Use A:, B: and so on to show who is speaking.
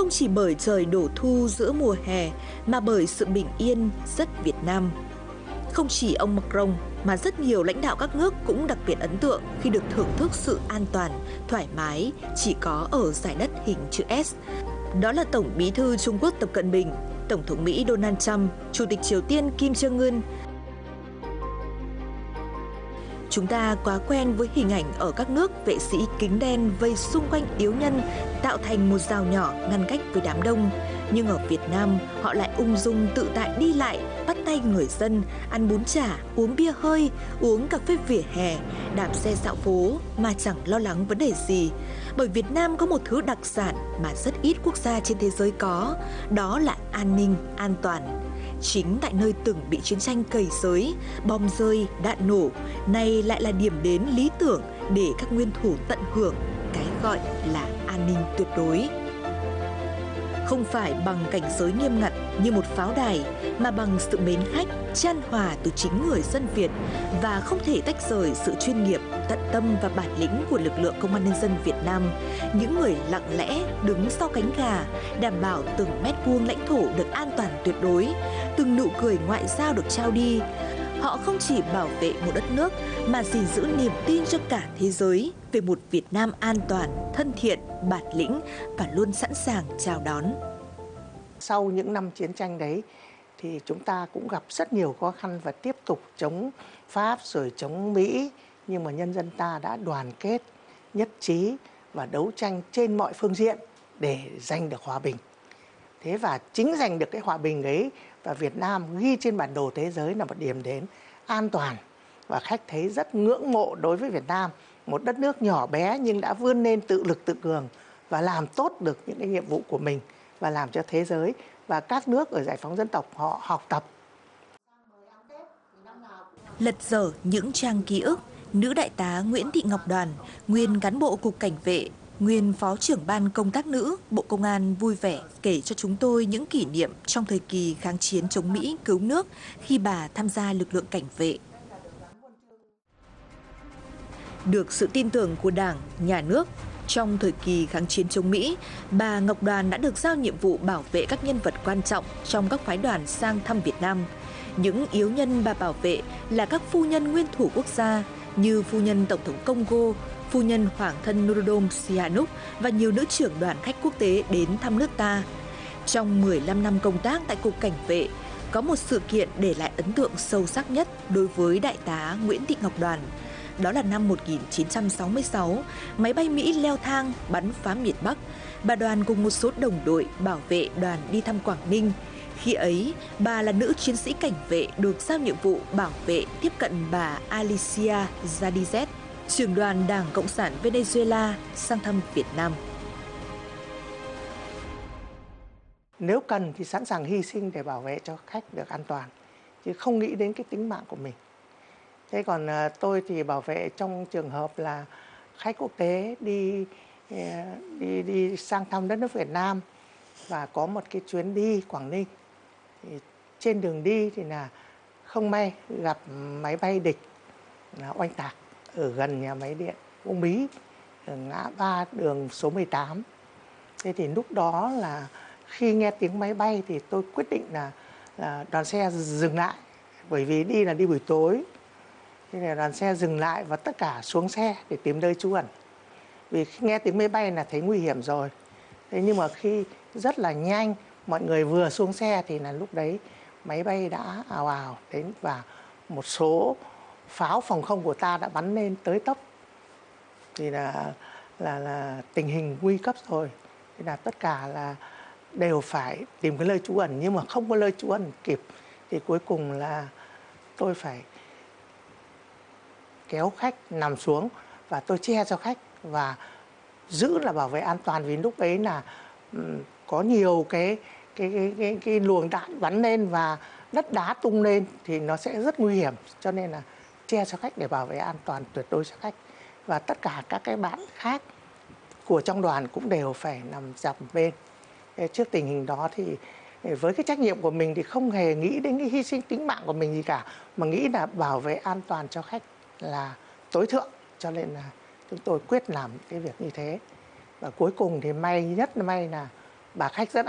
A: không chỉ bởi trời đổ thu giữa mùa hè mà bởi sự bình yên rất Việt Nam. Không chỉ ông Macron mà rất nhiều lãnh đạo các nước cũng đặc biệt ấn tượng khi được thưởng thức sự an toàn, thoải mái chỉ có ở giải đất hình chữ S. Đó là Tổng Bí thư Trung Quốc Tập Cận Bình, Tổng thống Mỹ Donald Trump, Chủ tịch Triều Tiên Kim Jong-un. Chúng ta quá quen với hình ảnh ở các nước vệ sĩ kính đen vây xung quanh yếu nhân, tạo thành một rào nhỏ ngăn cách với đám đông. Nhưng ở Việt Nam, họ lại ung dung tự tại đi lại, bắt tay người dân, ăn bún chả, uống bia hơi, uống cà phê vỉa hè, đạp xe dạo phố mà chẳng lo lắng vấn đề gì. Bởi Việt Nam có một thứ đặc sản mà rất ít quốc gia trên thế giới có, đó là an ninh, an toàn. Chính tại nơi từng bị chiến tranh cày xới, bom rơi, đạn nổ, nay lại là điểm đến lý tưởng để các nguyên thủ tận hưởng cái gọi là an ninh tuyệt đối. Không phải bằng cảnh giới nghiêm ngặt như một pháo đài, mà bằng sự mến khách, chan hòa từ chính người dân Việt và không thể tách rời sự chuyên nghiệp, tận tâm và bản lĩnh của lực lượng Công an Nhân dân Việt Nam. Những người lặng lẽ đứng sau cánh gà, đảm bảo từng mét vuông lãnh thổ được an toàn tuyệt đối, từng nụ cười ngoại giao được trao đi. Họ không chỉ bảo vệ một đất nước mà gìn giữ niềm tin cho cả thế giới về một Việt Nam an toàn, thân thiện, bản lĩnh và luôn sẵn sàng chào đón.
B: Sau những năm chiến tranh đấy thì chúng ta cũng gặp rất nhiều khó khăn và tiếp tục chống Pháp rồi chống Mỹ, nhưng mà nhân dân ta đã đoàn kết, nhất trí và đấu tranh trên mọi phương diện để giành được hòa bình. Thế và chính giành được cái hòa bình ấy và Việt Nam ghi trên bản đồ thế giới là một điểm đến an toàn, và khách thấy rất ngưỡng mộ đối với Việt Nam, một đất nước nhỏ bé nhưng đã vươn lên tự lực tự cường và làm tốt được những cái nhiệm vụ của mình và làm cho thế giới và các nước ở giải phóng dân tộc họ học tập.
A: Lật dở những trang ký ức, nữ đại tá Nguyễn Thị Ngọc Đoàn, nguyên cán bộ Cục Cảnh vệ, nguyên Phó trưởng Ban Công tác nữ, Bộ Công an vui vẻ kể cho chúng tôi những kỷ niệm trong thời kỳ kháng chiến chống Mỹ cứu nước khi bà tham gia lực lượng cảnh vệ. Được sự tin tưởng của Đảng, Nhà nước, trong thời kỳ kháng chiến chống Mỹ, bà Ngọc Đoàn đã được giao nhiệm vụ bảo vệ các nhân vật quan trọng trong các phái đoàn sang thăm Việt Nam. Những yếu nhân bà bảo vệ là các phu nhân nguyên thủ quốc gia như phu nhân Tổng thống Congo, phu nhân Hoàng thân Norodom Sihanouk và nhiều nữ trưởng đoàn khách quốc tế đến thăm nước ta. Trong 15 năm công tác tại Cục Cảnh vệ, có một sự kiện để lại ấn tượng sâu sắc nhất đối với đại tá Nguyễn Thị Ngọc Đoàn. Đó là năm 1966, máy bay Mỹ leo thang bắn phá miền Bắc. Bà Đoàn cùng một số đồng đội bảo vệ đoàn đi thăm Quảng Ninh. Khi ấy, bà là nữ chiến sĩ cảnh vệ được giao nhiệm vụ bảo vệ tiếp cận bà Alicia Zadizet, trưởng đoàn Đảng Cộng sản Venezuela sang thăm Việt Nam.
B: Nếu cần thì sẵn sàng hy sinh để bảo vệ cho khách được an toàn, chứ không nghĩ đến cái tính mạng của mình. Thế còn tôi thì bảo vệ trong trường hợp là khách quốc tế đi sang thăm đất nước Việt Nam và có một cái chuyến đi Quảng Ninh. Thì trên đường đi thì là không may gặp máy bay địch là oanh tạc ở gần nhà máy điện Uông Bí, ở ngã ba đường số 18. Thế thì lúc đó là khi nghe tiếng máy bay thì tôi quyết định là đoàn xe dừng lại, bởi vì đi là đi buổi tối. Thế là đoàn xe dừng lại và tất cả xuống xe để tìm nơi trú ẩn. Vì khi nghe tiếng máy bay là thấy nguy hiểm rồi. Thế nhưng mà khi rất là nhanh, mọi người vừa xuống xe thì là lúc đấy máy bay đã ào ào đến và một số pháo phòng không của ta đã bắn lên tới tấp. Thì là tình hình nguy cấp rồi. Thế là tất cả là đều phải tìm cái nơi trú ẩn, nhưng mà không có nơi trú ẩn kịp. Thì cuối cùng là tôi phải kéo khách nằm xuống và tôi che cho khách và giữ là bảo vệ an toàn, vì lúc ấy là có nhiều cái luồng đạn bắn lên và đất đá tung lên thì nó sẽ rất nguy hiểm, cho nên là che cho khách để bảo vệ an toàn tuyệt đối cho khách. Và tất cả các cái bạn khác của trong đoàn cũng đều phải nằm dạp bên. Trước tình hình đó thì với cái trách nhiệm của mình thì không hề nghĩ đến cái hy sinh tính mạng của mình gì cả, mà nghĩ là bảo vệ an toàn cho khách là tối thượng, cho nên là chúng tôi quyết làm cái việc như thế. Và cuối cùng thì may nhất là bà khách rất